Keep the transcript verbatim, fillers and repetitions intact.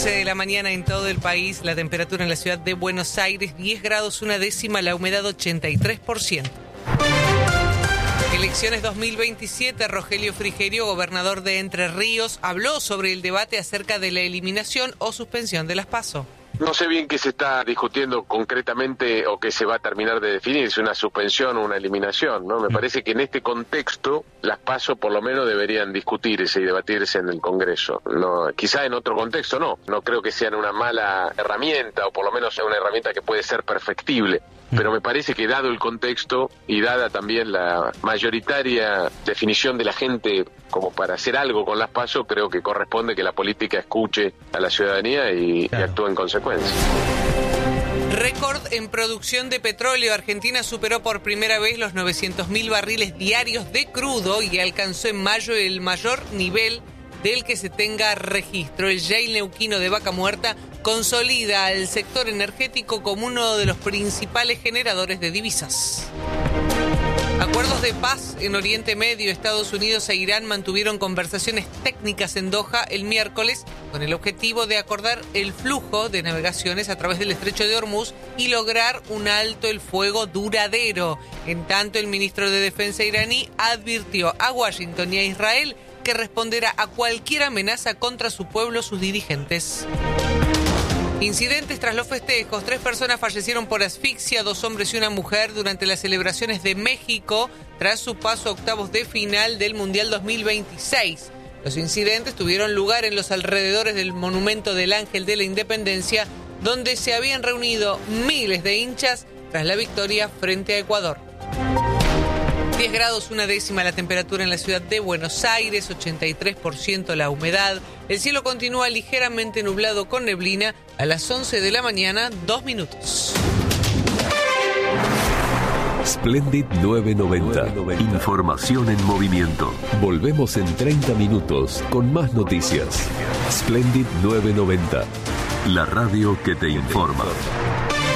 once de la mañana en todo el país, la temperatura en la ciudad de Buenos Aires, diez grados una décima, la humedad ochenta y tres por ciento. Elecciones dos mil veintisiete, Rogelio Frigerio, gobernador de Entre Ríos, habló sobre el debate acerca de la eliminación o suspensión de las PASO. No sé bien qué se está discutiendo concretamente o qué se va a terminar de definir, si una suspensión o una eliminación, ¿no? Me parece que en este contexto las PASO por lo menos deberían discutirse y debatirse en el Congreso. No, quizá en otro contexto no, no creo que sean una mala herramienta o por lo menos sea una herramienta que puede ser perfectible. Pero me parece que dado el contexto y dada también la mayoritaria definición de la gente como para hacer algo con las PASO, creo que corresponde que la política escuche a la ciudadanía y, claro, y actúe en consecuencia. Récord en producción de petróleo. Argentina superó por primera vez los novecientos mil barriles diarios de crudo y alcanzó en mayo el mayor nivel del que se tenga registro. El Shale neuquino de Vaca Muerta consolida al sector energético como uno de los principales generadores de divisas. Acuerdos de paz en Oriente Medio. Estados Unidos e Irán mantuvieron conversaciones técnicas en Doha el miércoles con el objetivo de acordar el flujo de navegaciones a través del estrecho de Hormuz y lograr un alto el fuego duradero. En tanto, el ministro de Defensa iraní advirtió a Washington y a Israel que responderá a cualquier amenaza contra su pueblo, sus dirigentes. Incidentes tras los festejos. Tres personas fallecieron por asfixia, dos hombres y una mujer durante las celebraciones de México tras su paso a octavos de final del Mundial dos mil veintiséis. Los incidentes tuvieron lugar en los alrededores del Monumento del Ángel de la Independencia, donde se habían reunido miles de hinchas tras la victoria frente a Ecuador. diez grados una décima la temperatura en la ciudad de Buenos Aires, ochenta y tres por ciento la humedad. El cielo continúa ligeramente nublado con neblina. A las once de la mañana, dos minutos. Splendid novecientos noventa. Información en movimiento. Volvemos en treinta minutos con más noticias. Splendid novecientos noventa. La radio que te informa.